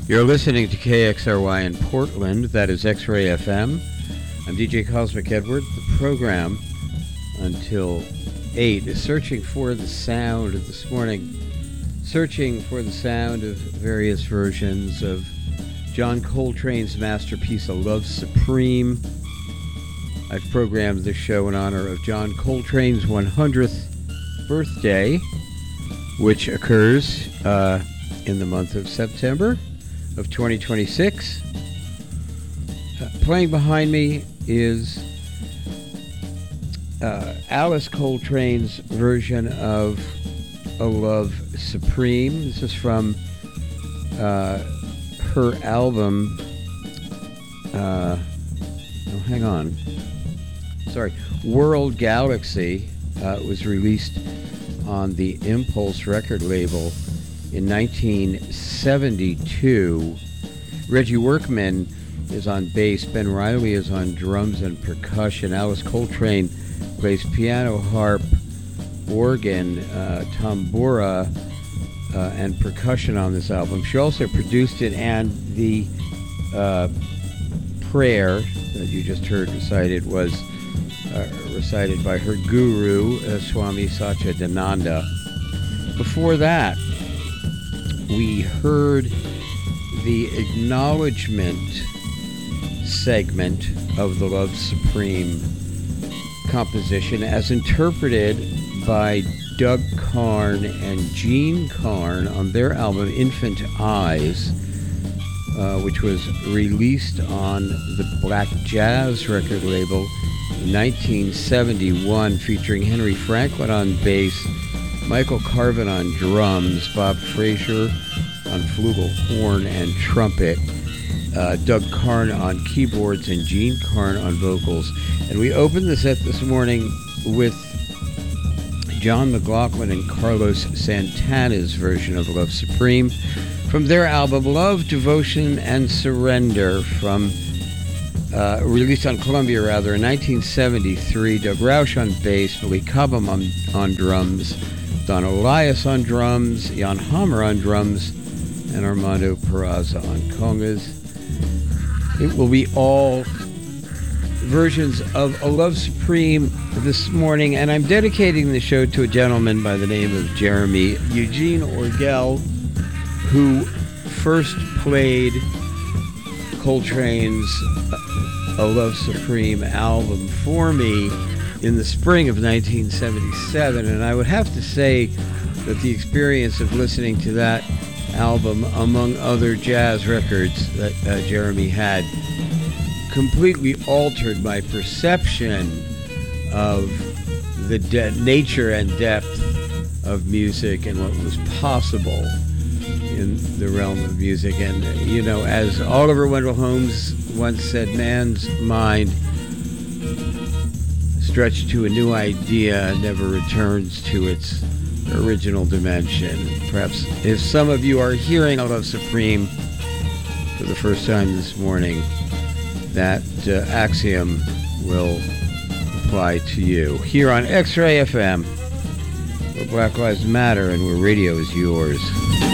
You're listening to KXRY in Portland. That is X-Ray FM. I'm DJ Cosmic Edward. The program until 8 is searching for the sound of this morning, searching for the sound of various versions of John Coltrane's masterpiece, A Love Supreme. I've programmed this show in honor of John Coltrane's 100th birthday, which occurs in the month of September of 2026. Playing behind me is Alice Coltrane's version of A Love Supreme. This is from her album, hang on. Sorry, World Galaxy. It was released on the Impulse record label in 1972. Reggie Workman is on bass. Ben Riley is on drums and percussion. Alice Coltrane plays piano, harp, organ, tambura, and percussion on this album. She also produced it, and the prayer that you just heard recited was recited by her guru, Swami Satchidananda. Before that, we heard the acknowledgement segment of the Love Supreme composition as interpreted by Doug Carn and Gene Carn on their album Infant Eyes, which was released on the Black Jazz record label in 1971, featuring Henry Franklin on bass, Michael Carvin on drums, Bob Frazier on flugelhorn and trumpet, Doug Carn on keyboards, and Gene Carn on vocals. And we opened the set this morning with John McLaughlin and Carlos Santana's version of Love Supreme from their album Love, Devotion, and Surrender, from released on Columbia in 1973. Doug Rausch on bass, Billy Cobham on drums, Don Elias on drums, Jan Hammer on drums, and Armando Peraza on congas. It will be all versions of A Love Supreme this morning, and I'm dedicating the show to a gentleman by the name of Jeremy Eugene Orgel, who first played Coltrane's A Love Supreme album for me in the spring of 1977, and I would have to say that the experience of listening to that album, among other jazz records that Jeremy had, completely altered my perception of the nature and depth of music and what was possible in the realm of music. And, you know, as Oliver Wendell Holmes once said, man's mind stretched to a new idea never returns to its original dimension. Perhaps if some of you are hearing A Love Supreme for the first time this morning, that axiom will apply to you. Here on X-Ray FM, where Black Lives Matter and where radio is yours.